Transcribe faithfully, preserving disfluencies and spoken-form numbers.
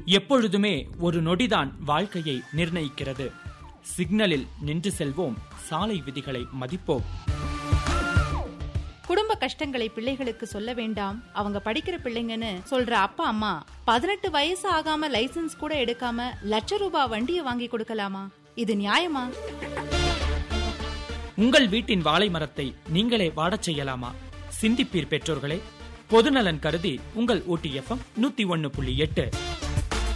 எப்பொழுதுமே ஒரு நொடிதான் வாழ்க்கையை நிர்ணயிக்கிறது. சிக்னலில் நின்று செல்வோம், சாலை விதிகளை மதிப்போம். குடும்ப கஷ்டங்களை பிள்ளைகளுக்கு சொல்ல வேண்டாம், அவங்க படிக்கிற பிள்ளைங்கன்னு சொல்ற அப்பா அம்மா பதினெட்டு வயசு ஆகாம லைசன்ஸ் கூட எடுக்காம லட்ச ரூபாய் வண்டியை வாங்கி கொடுக்கலாமா? இது நியாயமா? உங்கள் வீட்டின் வாழை மரத்தை நீங்களே வாடச் செய்யலாமா? சிந்திப்பீர் பெற்றோர்களே. பொதுநலன் கருதி உங்கள் ஊட்டி எஃப்எம் நூத்தி ஒன்னு புள்ளி எட்டு.